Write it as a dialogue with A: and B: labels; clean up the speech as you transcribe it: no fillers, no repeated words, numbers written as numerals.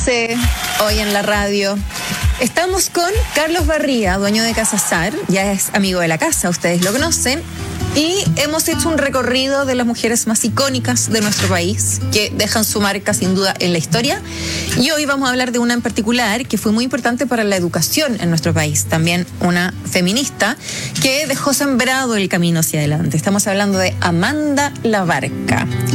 A: 11, hoy en la radio. Estamos con Carlos Barría, dueño de Casa Sar, ya es amigo de la casa, ustedes lo conocen. Y hemos hecho un recorrido de las mujeres más icónicas de nuestro país, que dejan su marca sin duda en la historia. Y hoy vamos a hablar de una en particular que fue muy importante para la educación en nuestro país. También una feminista que dejó sembrado el camino hacia adelante. Estamos hablando de Amanda Labarca.